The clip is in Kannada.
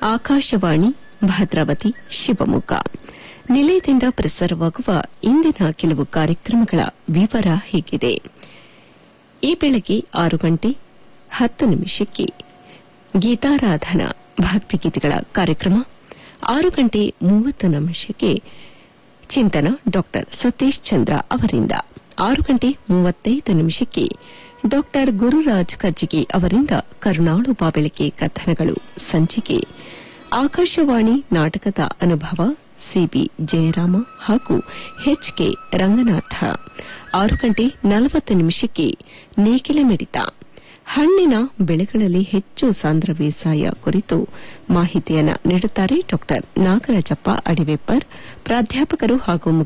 ಆಕಾಶವಾಣಿ ಭದ್ರಾವತಿ ಶಿವಮೊಗ್ಗ ನಿಲಯದಿಂದ ಪ್ರಸಾರವಾಗುವ ಇಂದಿನ ಕೆಲವು ಕಾರ್ಯಕ್ರಮಗಳ ವಿವರ ಹೀಗಿದೆ. ಈ ಬೆಳಗ್ಗೆ 6 ಗಂಟೆ 10 ನಿಮಿಷಕ್ಕೆ ಗೀತಾರಾಧನಾ ಭಕ್ತಿಗೀತೆಗಳ ಕಾರ್ಯಕ್ರಮ, 6 ಗಂಟೆ 30 ನಿಮಿಷಕ್ಕೆ ಚಿಂತನ ಡಾ ಸತೀಶ್ ಚಂದ್ರ ಅವರಿಂದ, 6 ಗಂಟೆ 35 ನಿಮಿಷಕ್ಕೆ ಡಾ ಗುರುರಾಜ್ ಕರ್ಜಿಗಿ ಅವರಿಂದ ಕರುಣಾಳು ಬಾಬೆಳಕೆ ಕಥನಗಳು ಸಂಚಿಕೆ, ಆಕಾಶವಾಣಿ ನಾಟಕದ ಅನುಭವ ಸಿಬಿ ಜಯರಾಮ ಹಾಗೂ ಎಚ್ಕೆ ರಂಗನಾಥ, 6 ಗಂಟೆ 40 ನಿಮಿಷಕ್ಕೆ ನೇಗಿಲ ಮಿಡಿತ, ಹಣ್ಣಿನ ಬೆಳೆಗಳಲ್ಲಿ ಹೆಚ್ಚು ಸಾಂದ್ರ ಬೇಸಾಯ ಕುರಿತು ಮಾಹಿತಿಯನ್ನು ನೀಡುತ್ತಾರೆ ಡಾ ನಾಗರಾಜಪ್ಪ ಅಡಿವೆಪ್ಪರ್, ಪ್ರಾಧ್ಯಾಪಕರು ಹಾಗೂ